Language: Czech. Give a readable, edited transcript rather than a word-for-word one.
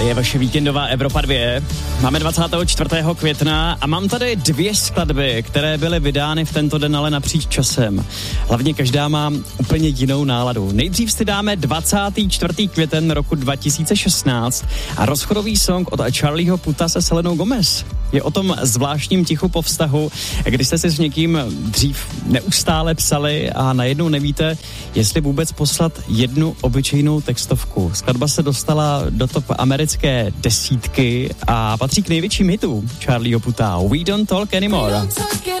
Tady je vaše víkendová Evropa 2. Máme 24. května a mám tady 2 skladby, které byly vydány v tento den, ale napříč časem. Hlavně každá má úplně jinou náladu. Nejdřív si dáme 24. květen roku 2016 a rozchodový song od Charlieho Puta se Selenou Gomez. Je o tom zvláštním tichu po vztahu, když jste si s někým dřív neustále psali a najednou nevíte, jestli vůbec poslat jednu obyčejnou textovku. Skladba se dostala do top americké 10 a patří k největším hitům Charlieho Puta. We don't talk anymore.